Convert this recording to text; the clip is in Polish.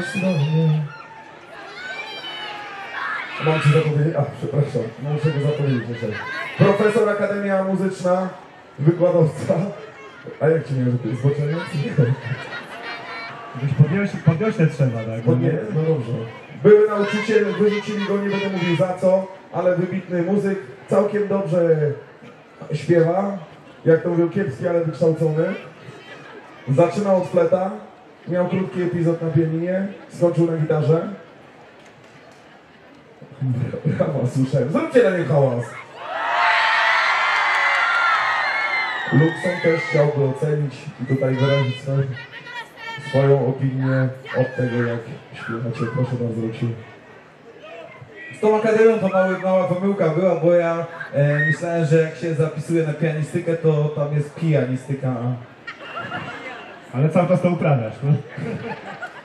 chodź do mnie. Mam ci zapowiedzieć? A, przepraszam, muszę go zapowiedzieć jeszcze. Profesor, Akademia Muzyczna, wykładowca. A jak ci nie wiem, że to jest zboczenie? Podniosę trzeba, tak? No dobrze. Były nauczyciel, wyrzucili go, nie będę mówił za co, ale wybitny muzyk, całkiem dobrze śpiewa, jak to mówią, kiepski, ale wykształcony. Zaczynał od fleta, miał krótki epizod na pianinie, skończył na gitarze. Brawa, słyszałem. Zróbcie na nim hałas. Luxon też chciałby ocenić i tutaj wyrazić swoją opinię od tego, jak śpiewacie. Proszę bardzo, Luksiu. Z tą akademią to mała pomyłka była, bo ja myślałem, że jak się zapisuje na pianistykę, to tam jest pijanistyka. Ale cały czas to uprawiasz, no?